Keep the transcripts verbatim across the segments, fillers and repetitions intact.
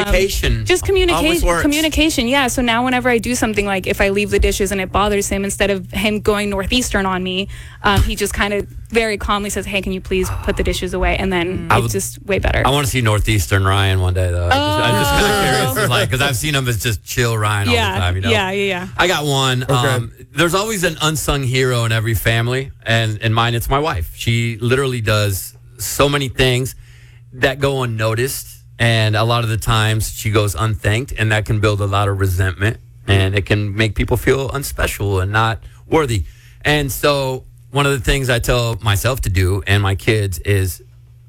Communication. Um, just always communication. works. Communication, yeah. So now whenever I do something, like if I leave the dishes and it bothers him, instead of him going northeastern on me, um, he just kind of very calmly says, "Hey, can you please put the dishes away?" And then I it's would- just way better. I want to see Northeastern Ryan one day, though. I just, I'm just kind of curious, like, because I've seen him as just chill Ryan all yeah, the time. You know? yeah, yeah, yeah. I got one. Um, there's always an unsung hero in every family, and in mine, it's my wife. She literally does so many things that go unnoticed, and a lot of the times she goes unthanked, and that can build a lot of resentment, and it can make people feel unspecial and not worthy. And so one of the things I tell myself to do and my kids is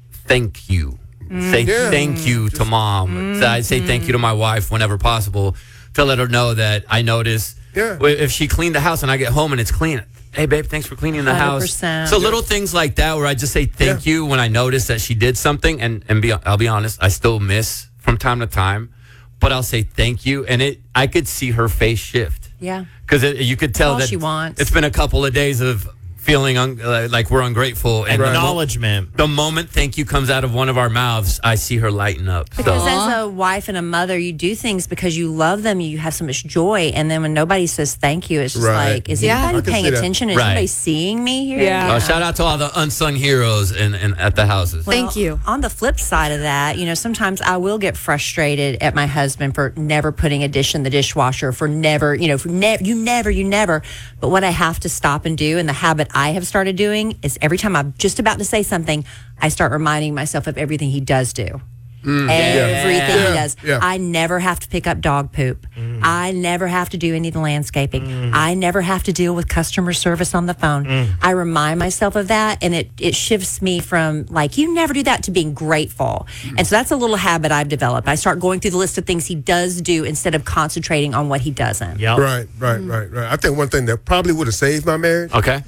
thank you. Say Yeah. thank you to mom. So I say thank you to my wife whenever possible to let her know that I notice Yeah. if she cleaned the house and I get home and it's clean. Hey, babe, thanks for cleaning the one hundred house. percent. So little things like that where I just say thank Yeah. you when I notice that she did something. And, and be, I'll be honest, I still miss from time to time. But I'll say thank you. And it, I could see her face shift. Yeah. Because you could tell all that she wants. it's been a couple of days of feeling un, uh, like we're ungrateful. And the mo- Acknowledgement. the moment thank you comes out of one of our mouths, I see her lighten up. Because So as a wife and a mother, you do things because you love them. You have so much joy. And then when nobody says thank you, it's just Right. like, is Yeah. I anybody can paying see that. attention? Is Right. anybody seeing me here? Yeah. uh, shout out to all the unsung heroes in, in at the houses. Thank you. On the flip side of that, you know, sometimes I will get frustrated at my husband for never putting a dish in the dishwasher, for never, you know, for never, you never, you never. But what I have to stop and do, and the habit I have started doing, is every time I'm just about to say something, I start reminding myself of everything he does do. Everything Yeah. he does. Yeah. I never have to pick up dog poop. I never have to do any of the landscaping. I never have to deal with customer service on the phone. I remind myself of that, and it, it shifts me from like, you never do that, to being grateful. And so that's a little habit I've developed. I start going through the list of things he does do instead of concentrating on what he doesn't. Yep. Right, right, right, right. I think one thing that probably would have saved my marriage. Okay.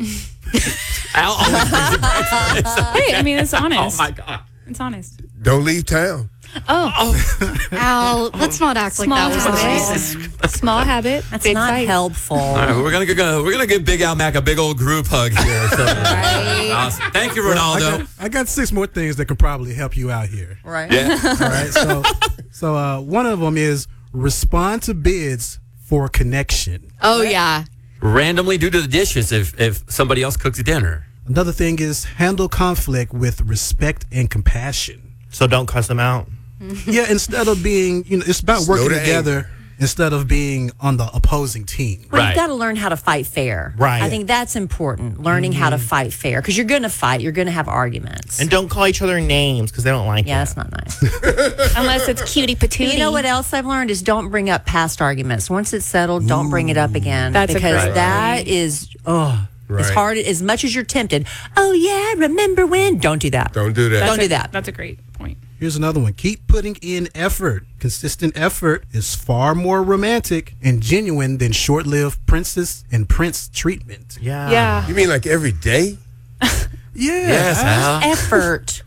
Al always brings it back to this. Hey, I mean, it's Oh honest. my God. It's honest. Don't leave town. Al, let's not act Small like that was the habit. reason. Small habit. That's big not fight. helpful. All right, we're gonna go. We're gonna give Big Al Mac a big old group hug here. So, awesome. Thank you, I Ronaldo. got, I got six more things that could probably help you out here. Right. Yeah. All right. So, so uh, one of them is respond to bids for connection. Oh, yeah. Randomly do to the dishes if if somebody else cooks dinner. Another thing is handle conflict with respect and compassion. So don't cuss them out. Yeah, instead of being, you know, it's about Slow working the together instead of being on the opposing team. Well, Right. you've got to learn how to fight fair. Right. I think that's important, learning how to fight fair. Because you're going to fight, you're going to have arguments. And don't call each other names because they don't like yeah, it. that's not nice. Unless it's cutie patootie. You know what else I've learned is don't bring up past arguments. Once it's settled, don't bring it up again. That's a because great that is, oh, as Right. hard as much as you're tempted. Oh, yeah, remember when? Don't do that. Don't do that. Don't That's do a- that. That's a great point. Here's another one. Keep putting in effort. Consistent effort is far more romantic and genuine than short-lived princess and prince treatment. Yeah. Yeah. You mean like every day? Yeah. Yes, Al. Effort.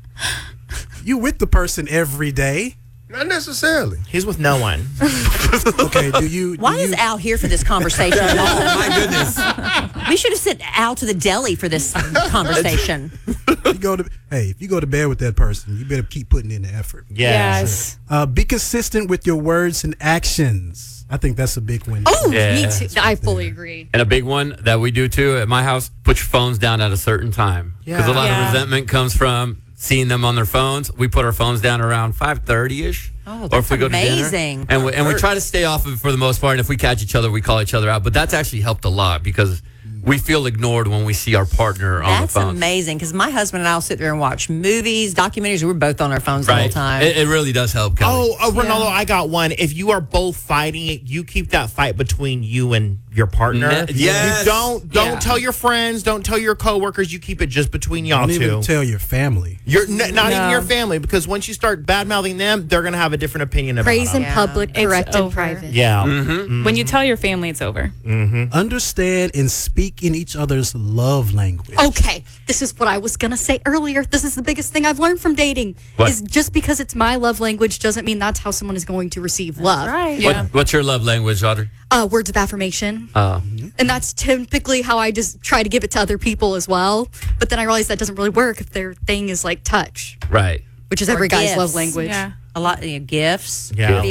You with the person every day. Not necessarily. He's with no one. Okay, do you do Why you, is Al here for this conversation at all? My goodness. We should have sent Al to the deli for this conversation. you go to hey, if you go to bed with that person, you better keep putting in the effort. Yes. Uh, be consistent with your words and actions. I think that's a big win. Oh, Yeah. me too. I fully agree. And a big one that we do too at my house: put your phones down at a certain time. Because a lot Yeah. of resentment comes from seeing them on their phones. We put our phones down around five thirty ish. Oh, or that's if we go to dinner. amazing. And we, and we try to stay off of it for the most part. And if we catch each other, we call each other out. But that's actually helped a lot because we feel ignored when we see our partner on the That's phone. amazing because my husband and I will sit there and watch movies, documentaries. We're both on our phones the whole Right. time. It, it really does help. Kelly. Oh, oh, Ronaldo, I got one. If you are both fighting, you keep that fight between you and your partner. Ne- yes. You don't don't Yeah. tell your friends, don't tell your coworkers. You keep it just between y'all Don't two. even tell your family. You're n- not even No. your family because once you start bad mouthing them, they're gonna have a different opinion about Praise in them. public, It's correct in over. private. Yeah. Mm-hmm. When you tell your family, it's over. Understand and speak in each other's love language. Okay, this is what I was gonna say earlier. This is the biggest thing I've learned from dating. What? Is just because it's my love language doesn't mean that's how someone is going to receive love. right. What, Yeah. what's your love language, Audrey? Uh, words of affirmation, Uh, and that's typically how I just try to give it to other people as well. But then I realize that doesn't really work if their thing is like touch, right. which is Or every guy's gifts. love language. Yeah. A lot of you know, gifts. Yeah.